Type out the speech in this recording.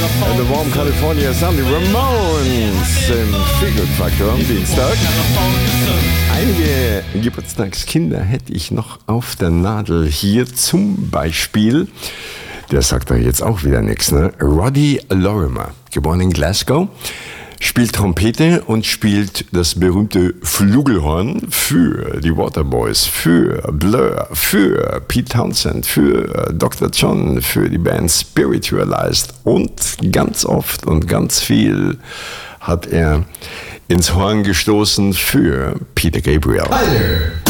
In the Warm California Sun, die Ramones im Feelgood-Faktor am Dienstag. Einige Geburtstagskinder hätte ich noch auf der Nadel hier, zum Beispiel, der sagt da jetzt auch wieder nichts, ne? Roddy Lorimer, geboren in Glasgow, spielt Trompete und spielt das berühmte Flugelhorn für die Waterboys, für Blur, für Pete Townsend, für Dr. John, für die Band Spiritualized und ganz oft und ganz viel hat er ins Horn gestoßen für Peter Gabriel. Hi there.